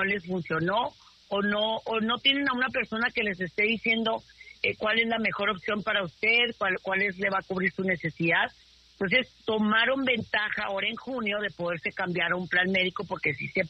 les funcionó, o no tienen a una persona que les esté diciendo cuál es la mejor opción para usted, cuál le va a cubrir su necesidad. Entonces tomaron ventaja ahora en junio de poderse cambiar a un plan médico, porque sí se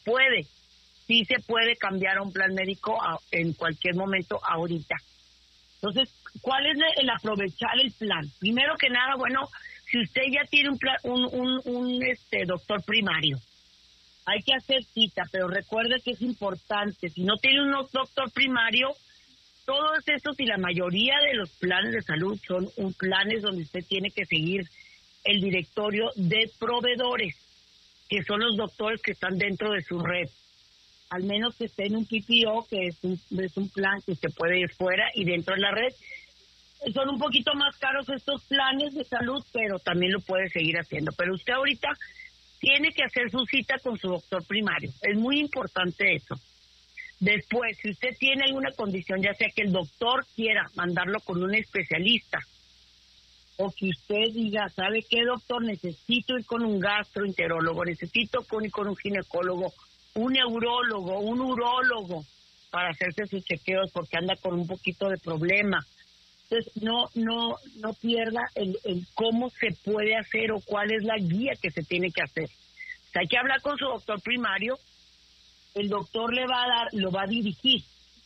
puede cambiar a un plan médico en cualquier momento ahorita. Entonces, ¿cuál es el aprovechar el plan? Primero que nada, bueno, si usted ya tiene un doctor primario, hay que hacer cita, pero recuerde que es importante, si no tiene un doctor primario, todos estos y la mayoría de los planes de salud son planes donde usted tiene que seguir el directorio de proveedores, que son los doctores que están dentro de su red. Al menos que esté en un PPO, que es un plan que usted puede ir fuera y dentro de la red. Son un poquito más caros estos planes de salud, pero también lo puede seguir haciendo. Pero usted ahorita tiene que hacer su cita con su doctor primario. Es muy importante eso. Después, si usted tiene alguna condición, ya sea que el doctor quiera mandarlo con un especialista, o que usted diga, ¿sabe qué, doctor? Necesito ir con un gastroenterólogo, necesito ir con un ginecólogo, un neurólogo, un urólogo, para hacerse sus chequeos porque anda con un poquito de problema. Entonces, no pierda el cómo se puede hacer o cuál es la guía que se tiene que hacer. O sea, hay que hablar con su doctor primario, el doctor lo va a dirigir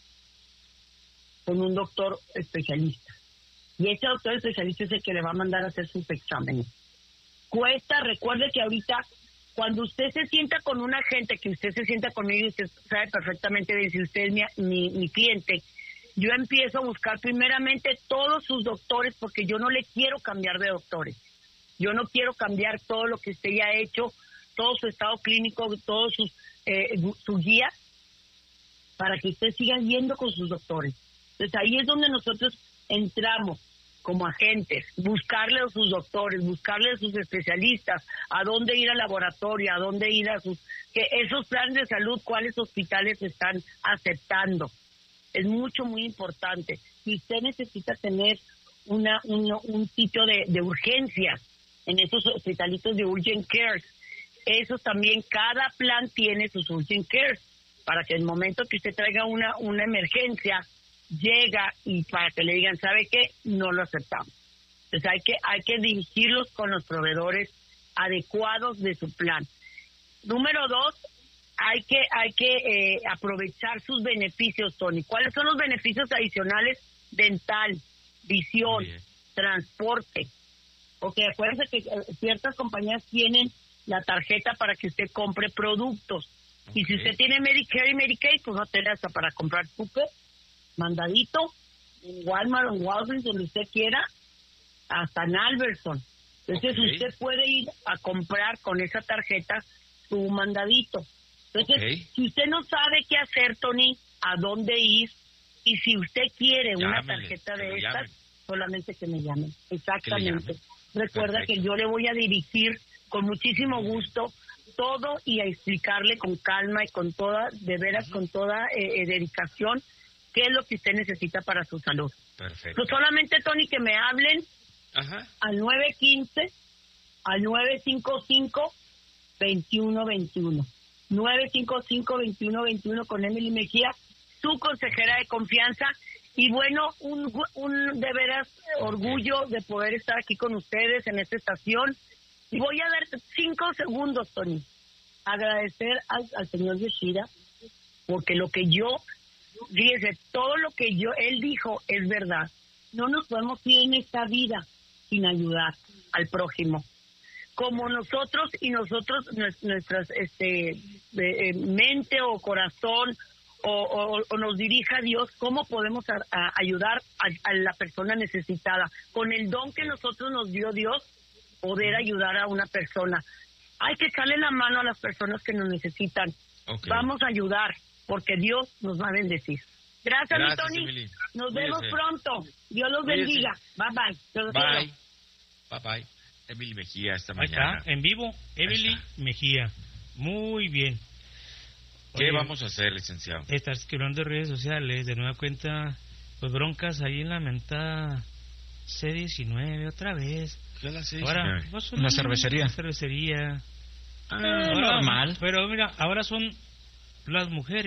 con un doctor especialista. Y ese doctor especialista es el que le va a mandar a hacer sus exámenes. Recuerde que ahorita, cuando usted se sienta con una gente, que usted se sienta conmigo y usted sabe perfectamente bien, si usted es mi cliente, yo empiezo a buscar primeramente todos sus doctores, porque yo no le quiero cambiar de doctores. Yo no quiero cambiar todo lo que usted ya ha hecho, todo su estado clínico, todos su guía, para que usted siga yendo con sus doctores. Entonces ahí es donde nosotros entramos como agentes, buscarle a sus doctores, buscarle a sus especialistas, a dónde ir al laboratorio, a dónde ir que esos planes de salud, cuáles hospitales están aceptando. Es muy importante. Si usted necesita tener un sitio de urgencias en esos hospitalitos de urgent care, esos también, cada plan tiene sus urgent care, para que en el momento que usted traiga una emergencia, llega y para que le digan, ¿sabe qué? No lo aceptamos. Entonces hay que dirigirlos con los proveedores adecuados de su plan. Número 2, hay que aprovechar sus beneficios, Tony. ¿Cuáles son los beneficios adicionales? Dental, visión, transporte. Porque acuérdense que ciertas compañías tienen la tarjeta para que usted compre productos. Y si usted tiene Medicare y Medicaid, pues no tiene hasta para comprar súper, mandadito, en Walmart o en Walgreens, donde usted quiera, hasta en Albertson. Entonces usted puede ir a comprar con esa tarjeta su mandadito. Entonces, si usted no sabe qué hacer, Tony, a dónde ir, y si usted quiere una tarjeta de estas, solamente que me llamen. Exactamente. Recuerda que yo le voy a dirigir con muchísimo gusto todo y a explicarle con calma y con toda, de veras, con toda dedicación, qué es lo que usted necesita para su salud. Perfecto. Pues solamente, Tony, que me hablen al 915, al 955-2121. 955-2121 con Emily Mejía, su consejera de confianza. Y bueno, un de veras orgullo de poder estar aquí con ustedes en esta estación. Y voy a dar 5 segundos, Tony. Agradecer al señor Yoshida, porque fíjese, todo lo que él dijo es verdad. No nos podemos ir en esta vida sin ayudar al prójimo. Como nosotras, nuestras mente o corazón o nos dirija Dios, ¿cómo podemos ayudar a la persona necesitada? Con el don que nosotros nos dio Dios, poder ayudar a una persona. Hay que echarle la mano a las personas que nos necesitan. Vamos a ayudar, porque Dios nos va a bendecir. Gracias, mi Tony. Emily. Nos vemos pronto. Dios los bendiga. Bye. Bye. Bye. Emily Mejía esta mañana. Ahí está, en vivo, Emily Mejía. Muy bien. ¿Qué vamos a hacer, licenciado? Estar escribiendo en redes sociales, de nueva cuenta, pues broncas ahí en la mentada C19 otra vez. ¿Qué es la C19? Ahora, pues, una cervecería. Cervecería. Normal. Pero mira, ahora son las mujeres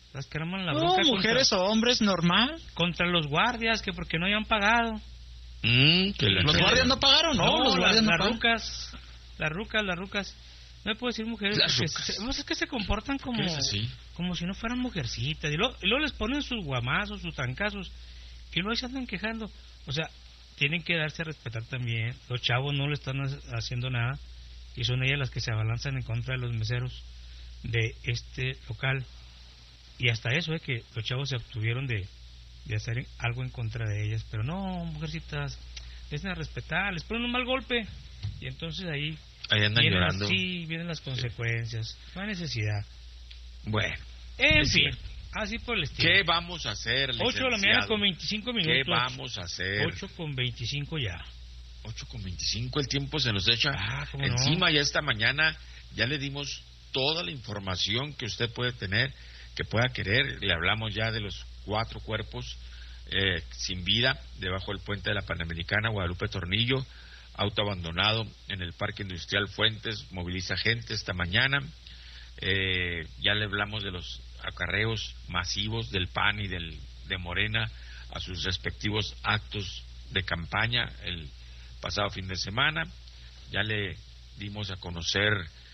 Las que arman la No, bronca mujeres o hombres, normal. contra los guardias, que porque no hayan pagado. ¿Los guardias no pagaron? No, los guardias no las pagaron. las rucas. No me puedo decir mujeres, Las porque rucas. es que se comportan como, ¿Qué es así? como si no fueran mujercitas. Y luego les ponen sus guamazos, sus trancazos, y luego se andan quejando. O sea, tienen que darse a respetar también. Los chavos no le están haciendo nada, y son ellas las que se abalanzan en contra de los meseros de este local. Y hasta eso, que los chavos se obtuvieron de hacer algo en contra de ellas. Pero no, mujercitas, les a respetar, les ponen un mal golpe. Y entonces ahí andan llorando. vienen las consecuencias. No hay necesidad. Bueno. En Sí. fin, así por el estilo. ¿Qué vamos a hacer, 8 de la mañana con 25 minutos. ¿Qué vamos a hacer? 8 con 25 ya. 8:25, el tiempo se nos echa ¿cómo no? encima. Ya esta mañana ya le dimos toda la información que usted puede tener, que pueda querer. Le hablamos ya de los 4 cuerpos sin vida debajo del puente de la Panamericana, Guadalupe Tornillo. Auto abandonado en el Parque Industrial Fuentes, moviliza gente esta mañana. Ya le hablamos de los acarreos masivos del PAN y de Morena a sus respectivos actos de campaña el pasado fin de semana. Ya le dimos a conocer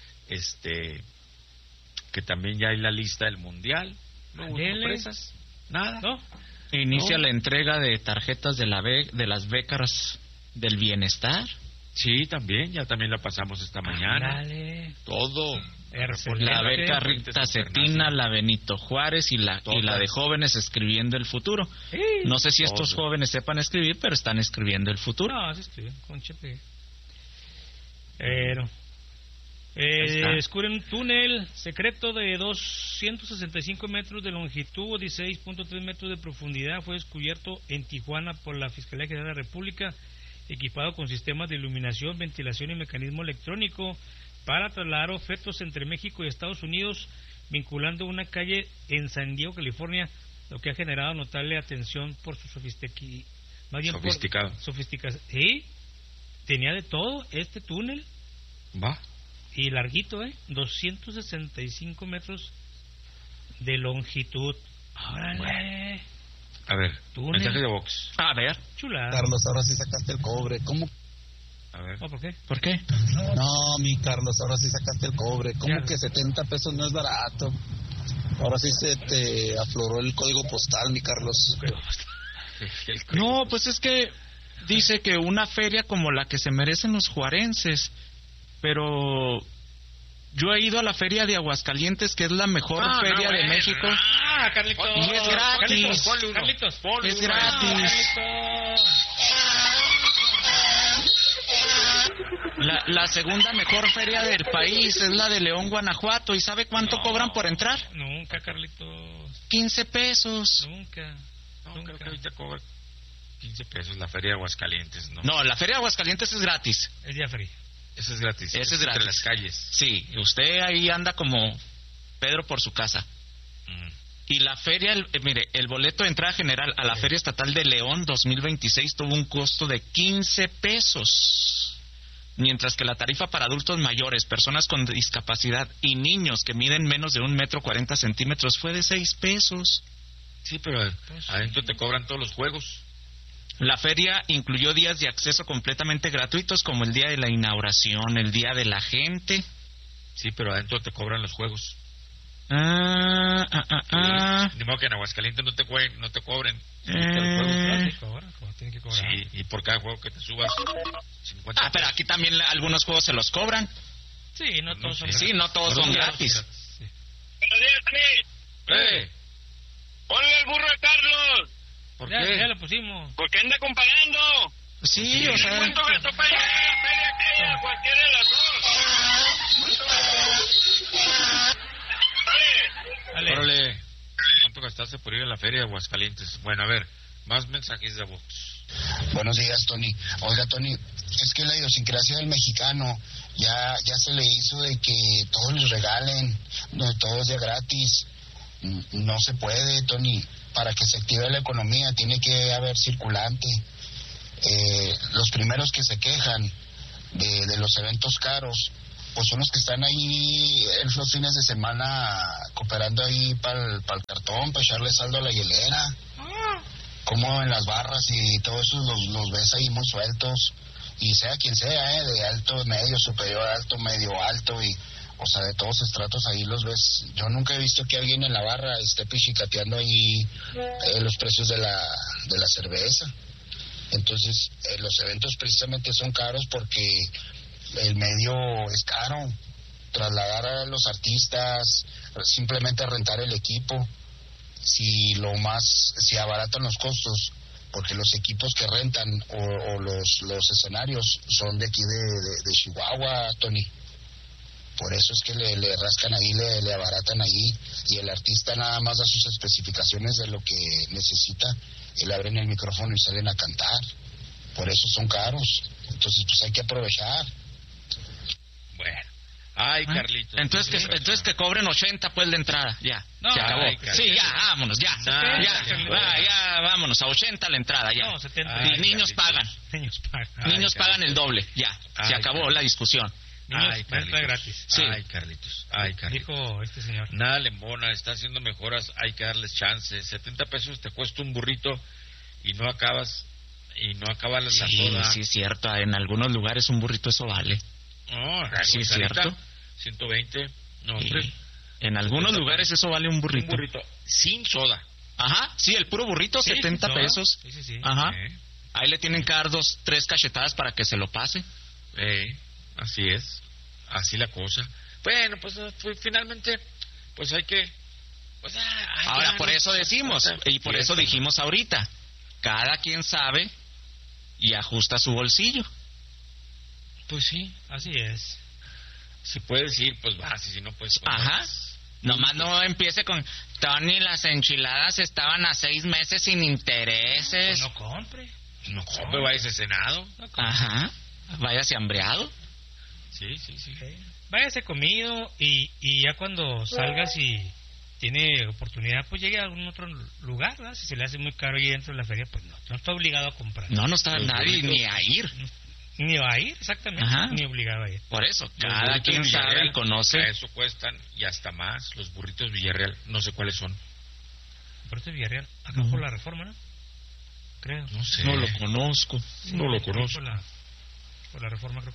que también ya hay la lista del Mundial. No hubo sorpresas, nada. ¿No? Inicia la entrega de tarjetas de las becas del bienestar. Sí, también la pasamos esta mañana. Dale. Todo. La beca Rita Cetina, la Benito Juárez y la de jóvenes escribiendo el futuro. Sí. No sé si estos jóvenes sepan escribir, pero están escribiendo el futuro. No, se escriben con chepe. Pero descubren un túnel secreto de 265 metros de longitud, 16.3 metros de profundidad. Fue descubierto en Tijuana por la Fiscalía General de la República, equipado con sistemas de iluminación, ventilación y mecanismo electrónico para trasladar objetos entre México y Estados Unidos, vinculando una calle en San Diego, California, lo que ha generado notable atención por su sofisticado. Sí, tenía de todo este túnel. Va. Y larguito, 265 metros de longitud. ¡Órale! Bueno. A ver, túnel. mensaje de Vox. A ver. Chulada. Carlos, ahora sí sacaste el cobre. ¿Cómo? A ver. ¿Por qué? ¿Por qué? No, mi Carlos, ahora sí sacaste el cobre. ¿Cómo Ya. que 70 pesos no es barato? Ahora sí se te afloró el código postal, mi Carlos. No, pues es que dice que una feria como la que se merecen los juarenses, pero yo he ido a la feria de Aguascalientes, que es la mejor feria de México. Carlitos. Y es gratis. Carlitos. Es gratis. La segunda mejor feria del país es la de León, Guanajuato. ¿Y sabe cuánto cobran por entrar? Nunca, Carlitos. 15 pesos. Nunca. Creo que ahorita cobra 15 pesos la feria de Aguascalientes, ¿no? No, la feria de Aguascalientes es gratis. Es día frío. Ese es gratis. Ese es entre gratis. las calles. Sí, usted ahí anda como Pedro por su casa. Y la feria, mire, el boleto de entrada general a la Feria Estatal de León 2026 tuvo un costo de 15 pesos. Mientras que la tarifa para adultos mayores, personas con discapacidad y niños que miden menos de 1,40 m fue de 6 pesos. Sí, pero adentro te cobran todos los juegos. La feria incluyó días de acceso completamente gratuitos, como el día de la inauguración, el día de la gente. Sí, pero adentro te cobran los juegos. Sí. Ni modo que en Aguascalientes no te cobren. Tienen que cobrar. Sí, y por cada juego que te subas 50 pero aquí también algunos juegos se los cobran. Sí, no todos son Sí, no todos son gratis. Sí. Buenos días, Tony. Ponle el burro a Carlos, ¿Por Ya qué? lo pusimos. porque anda comparando. Sí, o sea... ¿Cuánto gastó para llegar a la feria aquella? Cualquiera de las dos. Dale. Órale. ¿Cuánto gastaste por ir a la feria de Aguascalientes? Bueno, a ver, más mensajes de Vox. Buenos días, Tony. Oiga, Tony, es que la idiosincrasia del mexicano ya se le hizo de que todos les regalen, de todo es de gratis. No se puede, Tony. Para que se active la economía tiene que haber circulante. Los primeros que se quejan de los eventos caros pues son los que están ahí en los fines de semana cooperando ahí para el cartón, para echarle saldo a la hielera. Como en las barras y todo eso los ves ahí muy sueltos. Y sea quien sea, de alto, medio, superior, alto, medio, alto, y o sea, de todos estratos ahí los ves. Yo nunca he visto que alguien en la barra esté pichicateando ahí los precios de la cerveza. Entonces, los eventos precisamente son caros porque el medio es caro. Trasladar a los artistas, simplemente rentar el equipo, si abaratan los costos, porque los equipos que rentan o los escenarios son de aquí de Chihuahua, Tony. Por eso es que le rascan ahí, le abaratan ahí, y el artista nada más da sus especificaciones de lo que necesita, y le abren el micrófono y salen a cantar. Por eso son caros. Entonces, pues hay que aprovechar. Bueno. Ay, Carlitos. Entonces que cobren 80 pues de entrada, ya. No, se acabó. ay, Sí, ya, vámonos, ya. Ya, vámonos, a 80 la entrada, ya. No, 70. Y niños pagan. Niños pagan el doble, ya. Se acabó la discusión. Niños, Ay, entra gratis. Sí. Ay, Carlitos. Ay, Carlitos. Dijo este señor. Nada le embona, está haciendo mejoras, hay que darles chance. 70 pesos te cuesta un burrito y no acaba la soda. Sí, es cierto. En algunos lugares un burrito eso vale. No, Sí, es cierto. 120. No, Sí. hombre. En algunos lugares eso vale un burrito. Un burrito sin soda. Ajá, sí, el puro burrito, Sí, 70 sin soda. pesos. Sí. Ajá. ¿Eh? Ahí le tienen que dar 3 cachetadas para que se lo pase. Así es. Así la cosa. Bueno, pues finalmente, pues hay que... Pues, Ahora, por eso decimos, y por eso dijimos ahorita, cada quien sabe y ajusta su bolsillo. Pues sí. Así es. Si puedes ir, pues vas, y si no, pues... Ajá. Nomás no empiece con Tony, las enchiladas estaban a 6 meses sin intereses. Pues no compre. No compre, vayas a Senado. No compre. Ajá. Váyase hambreado. Sí. Váyase comido y ya cuando salgas y tiene oportunidad, pues llegue a algún otro lugar, ¿verdad? Si se le hace muy caro ahí dentro de la feria, pues no está obligado a comprar. No está Los nadie burritos. ni a ir. Ni va a ir, exactamente. Ajá. Ni obligado a ir. Por eso, Los cada burritos quien sabe Villarreal, y conoce. a eso cuestan y hasta más. Los burritos Villarreal, no sé cuáles son. Por eso es Villarreal, acá por la Reforma, ¿no? Creo. No sé. No lo conozco. Sí, no lo aquí conozco. Por la Reforma, creo.